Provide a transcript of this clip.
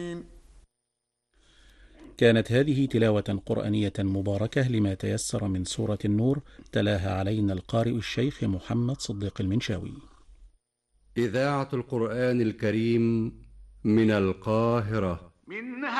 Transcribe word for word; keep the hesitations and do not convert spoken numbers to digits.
كانت هذه تلاوة قرآنية مباركة لما تيسر من سورة النور، تلاها علينا القارئ الشيخ محمد صديق المنشاوي. إذاعة القرآن الكريم من القاهرة. من